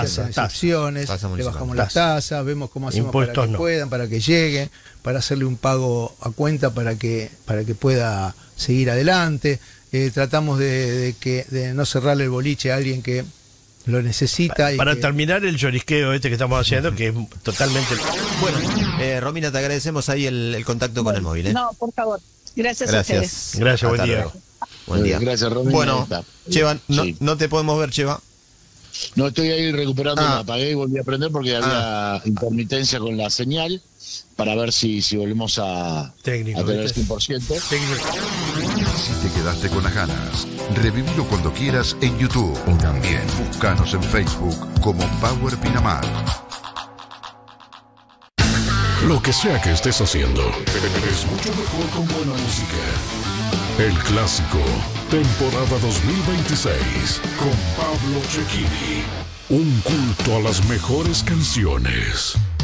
excepciones, le bajamos las tasas, vemos cómo hacemos Impuestos para que puedan, para que lleguen, para hacerle un pago a cuenta para que pueda seguir adelante. Tratamos de no cerrarle el boliche a alguien que lo necesita. Para terminar el llorisqueo que estamos haciendo, que es totalmente... Bueno, Romina, te agradecemos ahí el contacto con el móvil. No, por favor. Gracias a ustedes. Gracias, buen día. Buen día. Gracias, Romina. Bueno, Cheva, no te podemos ver, Cheva. No, estoy ahí recuperando, me apagué y volví a prender porque había intermitencia con la señal, para ver si volvemos a tener el 100%. Si te quedaste con las ganas, revivilo cuando quieras en YouTube o también búscanos en Facebook como Power Pinamar. Lo que sea que estés haciendo, es mucho mejor con buena música. El Clásico, temporada 2026, con Pablo Cecchini. Un culto a las mejores canciones.